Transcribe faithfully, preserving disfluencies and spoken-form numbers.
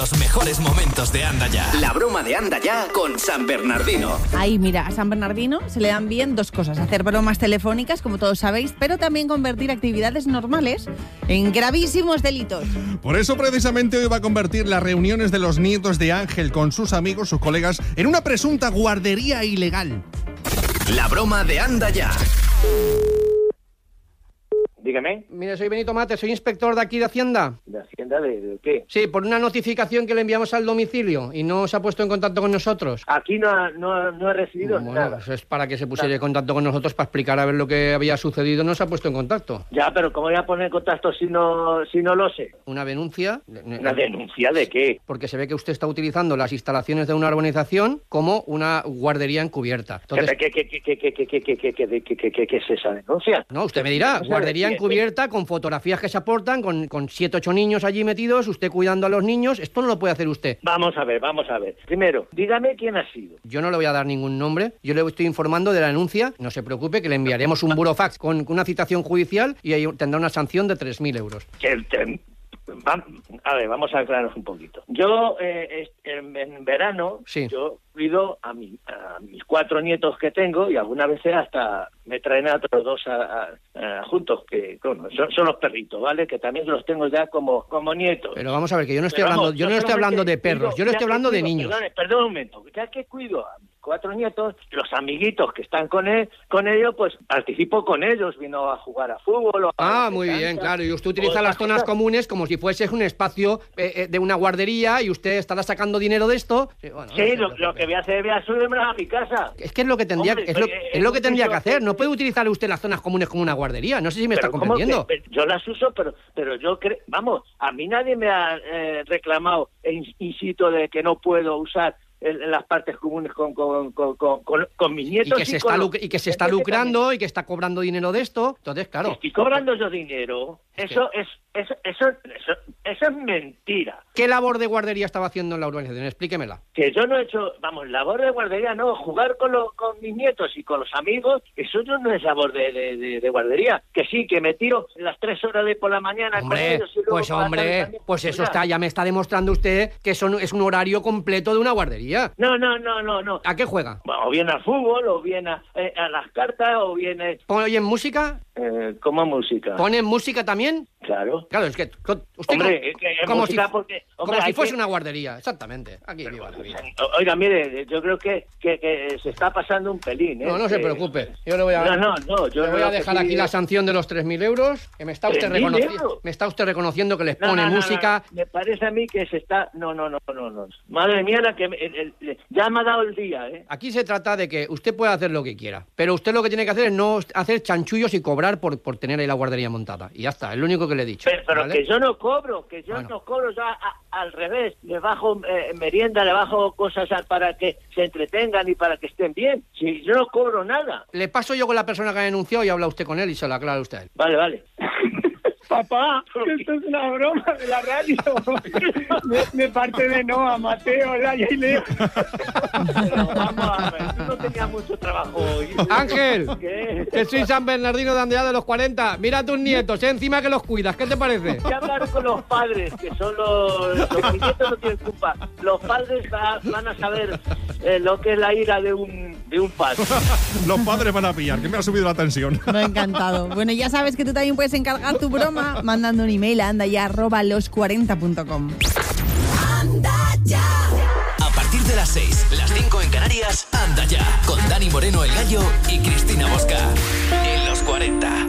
Los mejores momentos de Anda Ya. La broma de Anda Ya con San Bernardino. Ahí, mira, a San Bernardino se le dan bien dos cosas. Hacer bromas telefónicas, como todos sabéis, pero también convertir actividades normales en gravísimos delitos. Por eso, precisamente, hoy va a convertir las reuniones de los nietos de Ángel con sus amigos, sus colegas, en una presunta guardería ilegal. La broma de Anda Ya. Dígame. Mire, soy Benito Mate, soy inspector de aquí de Hacienda. ¿De Hacienda de, de qué? Sí, por una notificación que le enviamos al domicilio y no se ha puesto en contacto con nosotros. Aquí no ha, no, no he recibido bueno, nada. Pues es para que se pusiera en contacto con nosotros para explicar a ver lo que había sucedido. No se ha puesto en contacto. Ya, pero ¿cómo voy a poner en contacto si no, si no lo sé? ¿Una denuncia? ¿Una denuncia de qué? Porque se ve que usted está utilizando las instalaciones de una urbanización como una guardería encubierta. Entonces, ¿Qué, qué, qué, qué, qué, qué, qué, qué, qué, qué, qué, qué, qué es esa denuncia? No, usted me dirá, guardería encubierta con fotografías que se aportan, con, con siete, ocho niños allí metidos, usted cuidando a los niños, esto no lo puede hacer usted. Vamos a ver, vamos a ver. Primero, dígame quién ha sido. Yo no le voy a dar ningún nombre, yo le estoy informando de la denuncia, no se preocupe, que le enviaremos un burofax con una citación judicial y ahí tendrá una sanción de tres mil euros. Que, que, va, a ver, vamos a aclararnos un poquito. Yo, eh, en, en verano, sí. yo cuido a, mi, a mis cuatro nietos que tengo y algunas veces hasta me traen a otros dos a, a, a, juntos, que bueno, son, son los perritos, ¿vale? Que también los tengo ya como, como nietos. Pero vamos a ver, que yo no estoy Pero hablando, vamos, yo no estoy hablando de perros, cuido, yo le estoy hablando cuido, de niños. Perdón, perdón un momento, ya que cuido a mis cuatro nietos, los amiguitos que están con él, con ellos, pues participo con ellos, vino a jugar a fútbol. O a ah, muy cancha, bien, claro, y usted utiliza las zonas cosas comunes como si fuese un espacio eh, eh, de una guardería y usted estará sacando dinero de esto. Sí, bueno, sí no lo, lo que voy a hacer, voy a subirme a mi casa. Es que es lo que tendría, Hombre, es lo, eh, es lo que, tendría que hacer, no puede utilizar usted las zonas comunes como una guardería, no sé si me está comprendiendo. Que, yo las uso, pero pero yo creo, vamos, a mí nadie me ha eh, reclamado in, in situ de que no puedo usar en las partes comunes con con, con, con, con, con mis nietos. Y que se, y está, lu- y que se está lucrando y que está cobrando dinero de esto. Entonces, claro. Estoy cobrando yo dinero. Eso es, eso, eso, eso, eso es mentira. ¿Qué labor de guardería estaba haciendo en la urbanización? Explíquemela. Que yo no he hecho, vamos, labor de guardería no, jugar con, lo, con mis nietos y con los amigos, eso no es labor de, de, de, de guardería. Que sí, que me tiro las tres horas de por la mañana hombre, con ellos y luego pues hombre, también, pues eso está, ya me está demostrando usted que eso es un horario completo de una guardería. No, no, no, no, no. ¿A qué juega? Bueno, o bien al fútbol, o bien a, eh, a las cartas, o bien... Eh, ¿Oyen música? Eh, ¿Cómo música? ¿Ponen música también? Claro. Claro, es que usted hombre, como, que es como música si, porque, hombre, como si fuese que... una guardería, exactamente. Aquí pero, viva la vida. Oiga, mire, yo creo que, que, que se está pasando un pelín, ¿eh? No, no se que... preocupe. Yo le voy a, no, no, no, yo le voy no a dejar aquí la sanción de los tres mil euros, que me está usted reconociendo, me está usted reconociendo que les no, pone no, no, música. No, me parece a mí que se está, no, no, no, no, no. Madre mía, la que me... el, el, ya me ha dado el día, ¿eh? Aquí se trata de que usted puede hacer lo que quiera, pero usted lo que tiene que hacer es no hacer chanchullos y cobrar por, por tener ahí la guardería montada. Y ya está, es lo único que le he dicho. Pero, pero ¿vale? que yo no cobro, que yo bueno. no cobro, yo a, a, al revés, le bajo eh, merienda, le bajo cosas para que se entretengan y para que estén bien. Si yo no cobro nada. Le paso yo con la persona que ha denunciado y habla usted con él y se lo aclara usted a él. Vale, vale. Papá, esto es una broma de la radio. De, de parte de Noa, Mateo, Laia y Leo. Pero vamos a ver, tú no tenías mucho trabajo hoy. Ángel, ¿qué? Que soy San Bernardino de Andea de los cuarenta. Mira a tus nietos, eh, encima que los cuidas. ¿Qué te parece? Hay que hablar con los padres, que son los... Los nietos no tienen culpa. Los padres va, van a saber eh, lo que es la ira de un, de un padre. Los padres van a pillar, que me ha subido la tensión. Me ha encantado. Bueno, ya sabes que tú también puedes encargar tu broma mandando un email a andaya arroba los cuarenta punto com. Anda ya. A partir de las seis, las cinco en Canarias, Anda ya. Con Dani Moreno el Gallo y Cristina Bosca. En los cuarenta.